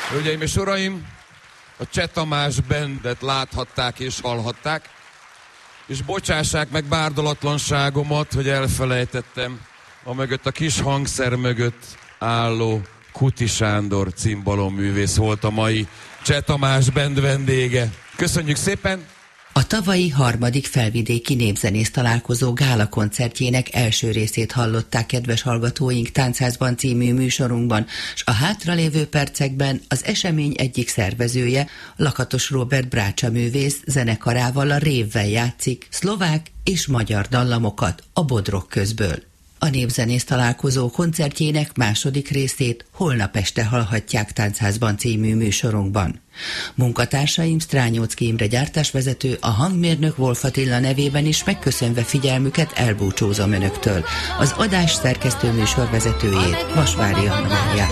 Hölgyeim és uraim, a Cseh Tamás Bandet láthatták és hallhatták, és bocsássák meg bárdolatlanságomat, hogy elfelejtettem a kis hangszer mögött álló Kuti Sándor cimbalomművész volt a mai Cseh Tamás Band vendége. Köszönjük szépen! A tavalyi 3. felvidéki népzenész találkozó gála koncertjének első részét hallották kedves hallgatóink Táncházban című műsorunkban, s a hátralévő percekben az esemény egyik szervezője, Lakatos Róbert brácsaművész zenekarával a Révvel játszik szlovák és magyar dallamokat a Bodrog közből. A népzenész találkozó koncertjének második részét holnap este hallhatják Táncházban című műsorunkban. Munkatársaim Strányóczky Imre gyártásvezető, a hangmérnök Wolf Attila nevében is megköszönve figyelmüket elbúcsúzom önöktől. Az adás szerkesztő műsorvezetőjét, Vasvári Anna várják.